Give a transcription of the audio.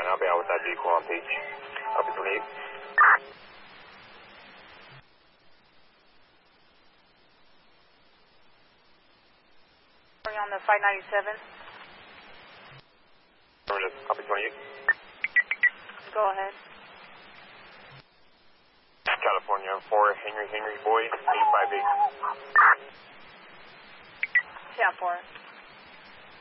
I'll be out with that vehicle on page. I'll be 28. On the 597. I'll be 28. Go ahead. California 4, Henry Boy, 858. Yeah, 4.